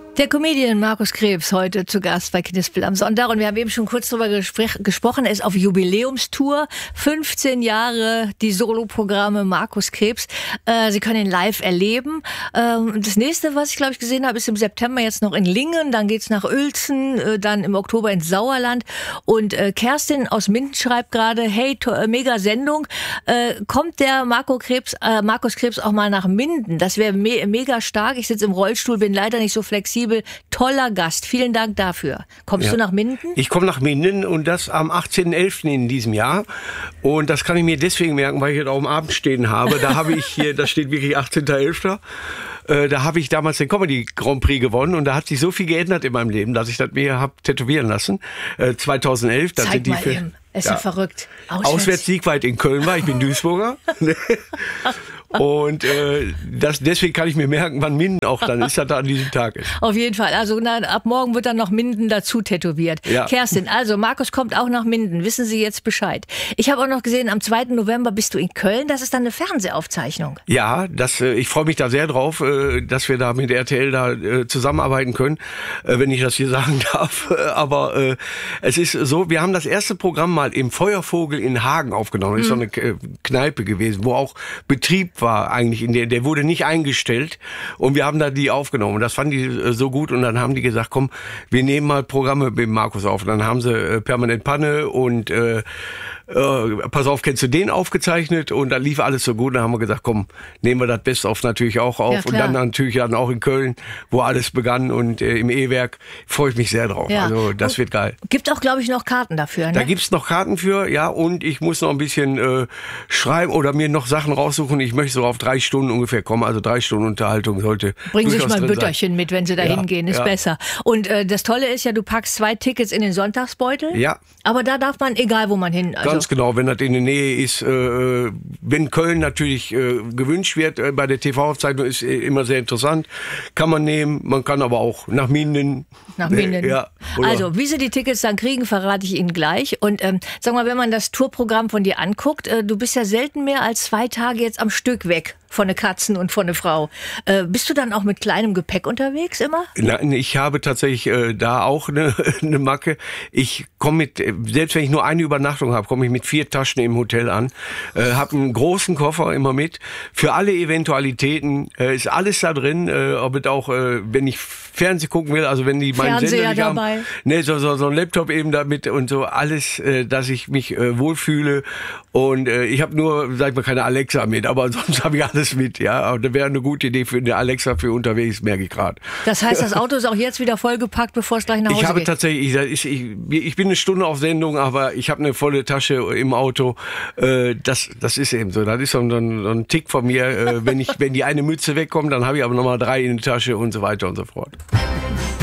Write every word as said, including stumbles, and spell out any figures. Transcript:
Der Comedian Markus Krebs heute zu Gast bei Knispel am Sonntag. Und wir haben eben schon kurz darüber gespr- gesprochen. Er ist auf Jubiläumstour. fünfzehn Jahre die Soloprogramme Markus Krebs. Äh, Sie können ihn live erleben. Ähm, das nächste, was ich glaube ich gesehen habe, ist im September jetzt noch in Lingen. Dann geht's nach Uelzen. Äh, dann im Oktober ins Sauerland. Und äh, Kerstin aus Minden schreibt gerade, hey, to- äh, mega Sendung. Äh, kommt der Marco Krebs, äh, Markus Krebs auch mal nach Minden? Das wäre me- mega stark. Ich sitze im Rollstuhl, bin leider nicht so flexibel. Toller Gast. Vielen Dank dafür. Kommst ja. du nach Minden? Ich komme nach Minden und das am achtzehnten elften in diesem Jahr. Und das kann ich mir deswegen merken, weil ich jetzt auch am Abend stehen habe. Da habe ich hier, da steht wirklich achtzehnten elften Äh, da habe ich damals den Comedy Grand Prix gewonnen und da hat sich so viel geändert in meinem Leben, dass ich das mir habe tätowieren lassen. Äh, zweitausendelf. Da Zeig sind die mal für, eben. Es ist ja verrückt. Auswärts. Auswärtssiegweit in Köln war. Ich bin Duisburger. Und äh, das, deswegen kann ich mir merken, wann Minden auch dann ist, dass da an diesem Tag ist. Auf jeden Fall. Also na, ab morgen wird dann noch Minden dazu tätowiert. Ja. Kerstin, also Markus kommt auch nach Minden. Wissen Sie jetzt Bescheid. Ich habe auch noch gesehen, am zweiten November bist du in Köln. Das ist dann eine Fernsehaufzeichnung. Ja, das, äh, ich freue mich da sehr drauf, äh, dass wir da mit R T L da äh, zusammenarbeiten können, äh, wenn ich das hier sagen darf. Aber äh, es ist so, wir haben das erste Programm mal im Feuervogel in Hagen aufgenommen. Das ist mhm. so eine Kneipe gewesen, wo auch Betrieb war eigentlich, in der, der wurde nicht eingestellt und wir haben da die aufgenommen. Das fanden die äh, so gut und dann haben die gesagt, komm, wir nehmen mal Programme mit Markus auf. Und dann haben sie äh, Permanent Panne und äh, äh, Pass auf, kennst du den aufgezeichnet und dann lief alles so gut. Dann haben wir gesagt, komm, nehmen wir das Best of natürlich auch auf. Ja, und dann natürlich dann auch in Köln, wo alles begann und äh, im E-Werk freue ich mich sehr drauf. Ja. Also das und wird geil. Gibt auch, glaube ich, noch Karten dafür, ne? Da gibt's noch Karten für, ja, und ich muss noch ein bisschen äh, schreiben oder mir noch Sachen raussuchen. Ich möchte so auf drei Stunden ungefähr kommen, also drei Stunden Unterhaltung sollte. Bringen Sie sich mal ein Bütterchen sein. Mit, wenn Sie da ja, hingehen, ist ja. besser. Und äh, das Tolle ist ja, du packst zwei Tickets in den Sonntagsbeutel. Ja. Aber da darf man, egal wo man hin. Also ganz genau, wenn das in der Nähe ist, äh, wenn Köln natürlich äh, gewünscht wird, äh, bei der T V-Aufzeichnung ist äh, immer sehr interessant, kann man nehmen, man kann aber auch nach Minden. Nach Minden. Äh, ja, also, wie Sie die Tickets dann kriegen, verrate ich Ihnen gleich. Und ähm, sag mal, wenn man das Tourprogramm von dir anguckt, äh, du bist ja selten mehr als zwei Tage jetzt am Stück weg von den Katzen und von der Frau. Äh, bist du dann auch mit kleinem Gepäck unterwegs immer? Nein, ich habe tatsächlich äh, da auch eine, eine Macke. Ich komme mit, selbst wenn ich nur eine Übernachtung habe, komme ich mit vier Taschen im Hotel an. Äh, habe einen großen Koffer immer mit. Für alle Eventualitäten äh, ist alles da drin. Äh, ob es auch, äh, wenn ich Fernsehen gucken will, also wenn die meinen Fernseher Sender nicht dabei. haben, ne, so, so, so ein Laptop eben damit und so alles, äh, dass ich mich äh, wohlfühle. Und äh, ich habe nur, sag ich mal, keine Alexa mit, aber sonst habe ich alles mit, ja. Aber das wäre eine gute Idee für eine Alexa für unterwegs, merke ich gerade. Das heißt, das Auto ist auch jetzt wieder vollgepackt, bevor es gleich nach Hause geht? Ich habe tatsächlich, ich, ich, ich bin eine Stunde auf Sendung, aber ich habe eine volle Tasche im Auto. Äh, das, das ist eben so. Das ist so ein, so ein Tick von mir. Äh, wenn ich, wenn die eine Mütze wegkommt, dann habe ich aber nochmal drei in der Tasche und so weiter und so fort.